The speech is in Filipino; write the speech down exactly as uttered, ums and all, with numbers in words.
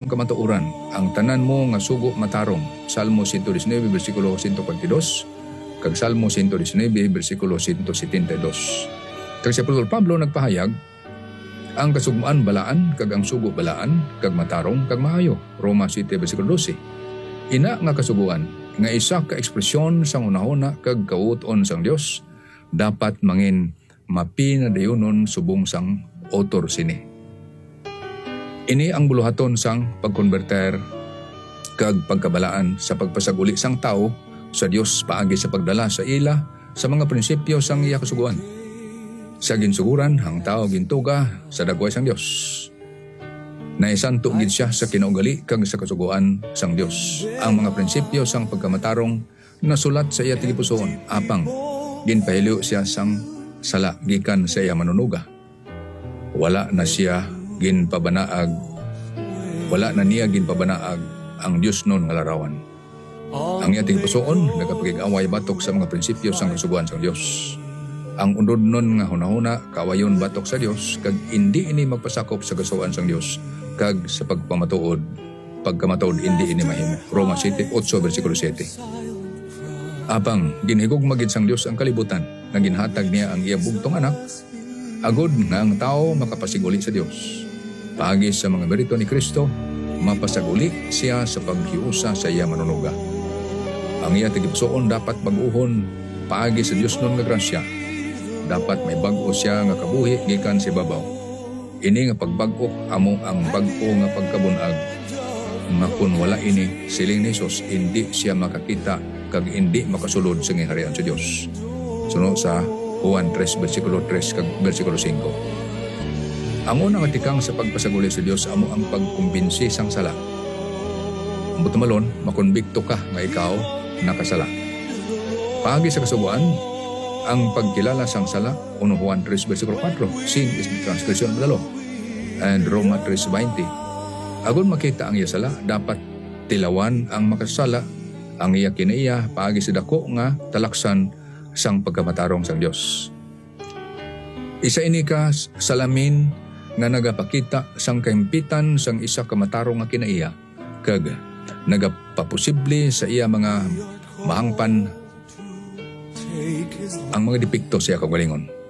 pagkamatuoran ang tanan mo nga sugo matarong. Salmo one nineteen versikulo one forty-two kag Salmo one nineteen versikulo one seventy-two. Kag si Apostol Pablo nagpahayag, ang kasugmaan balaan kag ang sugo balaan kag matarong kag maayo. Roma one versikulo twelve. Ina nga kasuguan nga isa ka ekspresyon sang unahuna kag kauton sang Dios dapat mangin mapinadayonon subong sang author sini. Ini ang buluhaton sang pagkonverter kag pagkabalaan sa pagpasaguli sang tao sa Dios paagi sa pagdala sa ila sa mga prinsipyo sang iya kasuguan. Sa ginsuguran ang tao gintuga sa dagway sang Dios. Naisanto gid siya sa kinaugali kag sa kasuguan sang Dios. Ang mga prinsipyo sang pagkamatarong nasulat sa iya tilipuson apang ginpahilyo siya sang sala gikan sa iya manunuga. Wala na siya ginpabanaag, wala na niya ginpabanaag ang Dios nun nga larawan. Ang iyating pusoon nagapagig-away batok sa mga prinsipyo sang kasuguan sang Dios. Ang unod nun nga hunahuna kawayon batok sa Dios kag hindi ini magpasakop sa kasuguan sang Dios kag sa pagpamatuod pagkamatuod hindi ini mahimo. Roma eight versikulo seven. Apang ginhigog magid sang Dios ang kalibutan nga ginhatag niya ang iya bugtong anak agod nga ang tao makapasiguli sa Dios. Paagi sa mga merito ni Kristo, mapasaguli siya sa paghiusa sa iya manunuga. Ang iya tigipusoon dapat bag-uhon paagi sa Dios nun nga grasya. Dapat may bag-o siya nga kabuhi gikan si babaw. Ini nga pagbag-o amo ang bag-o nga pagkabunag. Nga kun wala ini siling ni Jesus, hindi siya makakita kag hindi makasulod sa ngiharian sa Dios. Sunod sa Juan three versikulo three kag versikulo five. Ang unang atikang sa pagpasaguli sa Dios amo ang pagkumbinsi sang sala. Butumalon, makonbikto ka nga ikaw nakasala. Paagi sa kasubuan, ang pagkilala sang sala, uno Juan three versikulo four, sin is the transgression of the law. And Roma three twenty. Agon makita ang iya sala, dapat tilawan ang makasala, ang iya kinaiya paagi sa dako nga talaksan sang pagkamatarong sang Dios. Isa ini ka salamin nga nagapakita sang kahimpitan sang isa ka matarong nga kinaiya kag nagapaposible sa iya mga mahangpan ang mga depekto siya kagalingon.